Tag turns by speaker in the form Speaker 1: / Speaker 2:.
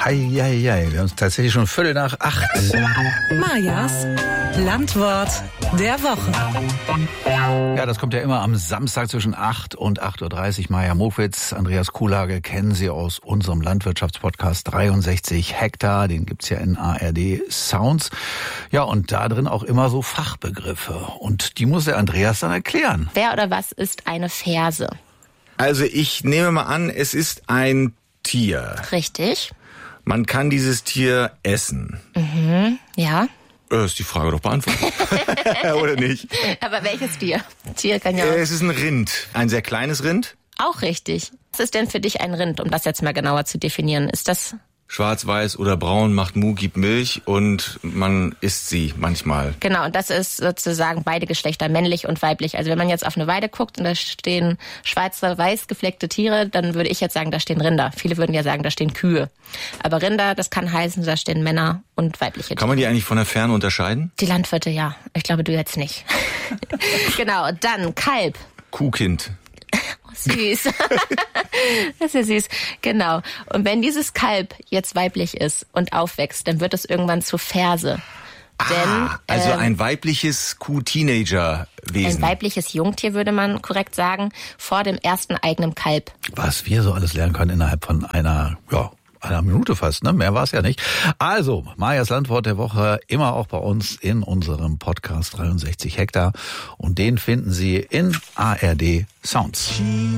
Speaker 1: Hei, wir haben es tatsächlich schon 7:45.
Speaker 2: Majas Landwort der Woche.
Speaker 1: Ja, das kommt ja immer am Samstag zwischen 8 und 8:30 Uhr. Maja Mokwitz, Andreas Kuhlage kennen Sie aus unserem Landwirtschaftspodcast 63 Hektar. Den gibt's ja in ARD Sounds. Ja, und da drin auch immer so Fachbegriffe. Und die muss der Andreas dann erklären.
Speaker 3: Wer oder was ist eine Ferse?
Speaker 4: Also ich nehme mal an, es ist ein Tier.
Speaker 3: Richtig.
Speaker 4: Man kann dieses Tier essen.
Speaker 3: Ja.
Speaker 4: Ist die Frage doch beantwortet. Oder nicht?
Speaker 3: Aber welches Tier? Tier kann ja
Speaker 4: Es ist ein Rind. Ein sehr kleines Rind.
Speaker 3: auch richtig. Was ist denn für dich ein Rind, um das jetzt mal genauer zu definieren? Ist das...
Speaker 4: Schwarz, weiß oder braun, macht Mu, gibt Milch und man isst sie manchmal.
Speaker 3: Genau, und das ist sozusagen beide Geschlechter, männlich und weiblich. Also wenn man jetzt auf eine Weide guckt und da stehen schwarze, weiß gefleckte Tiere, dann würde ich jetzt sagen, da stehen Rinder. Viele würden ja sagen, da stehen Kühe. Aber Rinder, das kann heißen, da stehen Männer und weibliche Tiere.
Speaker 4: Kann man die eigentlich von der Ferne unterscheiden?
Speaker 3: Die Landwirte, ja. Ich glaube, du jetzt nicht. Genau, dann Kalb.
Speaker 4: Kuhkind.
Speaker 3: Süß. Das ist ja süß. Genau. Und wenn dieses Kalb jetzt weiblich ist und aufwächst, dann wird es irgendwann zur Ferse.
Speaker 4: Also ein weibliches Kuh-Teenager-Wesen.
Speaker 3: Ein weibliches Jungtier, würde man korrekt sagen, vor dem ersten eigenen Kalb.
Speaker 1: Was wir so alles lernen können innerhalb von einer Minute fast, ne? Mehr war es ja nicht. Also, Majas Landwort der Woche, immer auch bei uns in unserem Podcast 63 Hektar. Und den finden Sie in ARD Sounds.